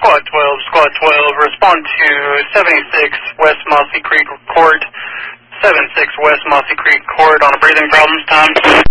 Squad 12, respond to 76 West Mossy Creek Court, 76 West Mossy Creek Court on a breathing problems time.